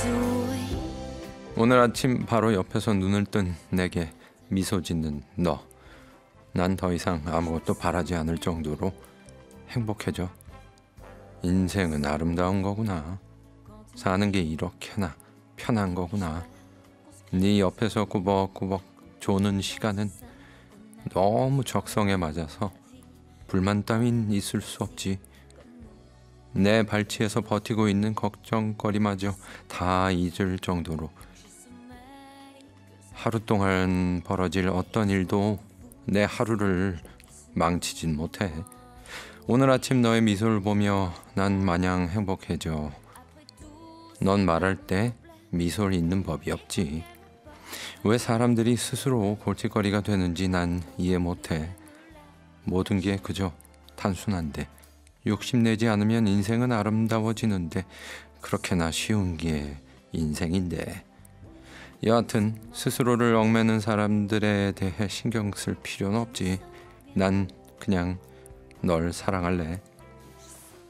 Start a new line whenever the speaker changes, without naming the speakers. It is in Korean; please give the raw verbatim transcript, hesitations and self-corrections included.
오늘 아침 바로 옆에서 눈을 뜬 내게 미소 짓는 너. 난 더 이상 아무것도 바라지 않을 정도로 행복해져. 인생은 아름다운 거구나. 사는 게 이렇게나 편한 거구나. 네 옆에서 꾸벅꾸벅 조는 시간은 너무 적성에 맞아서 불만 따윈 있을 수 없지. 내 발치에서 버티고 있는 걱정거리마저 다 잊을 정도로 하루 동안 벌어질 어떤 일도 내 하루를 망치진 못해. 오늘 아침 너의 미소를 보며 난 마냥 행복해져. 넌 말할 때 미소를 잇는 법이 없지. 왜 사람들이 스스로 골칫거리가 되는지 난 이해 못해. 모든 게 그저 단순한데 욕심내지 않으면 인생은 아름다워지는데 그렇게나 쉬운 게 인생인데. 여하튼 스스로를 얽매는 사람들에 대해 신경 쓸 필요는 없지. 난 그냥 널 사랑할래.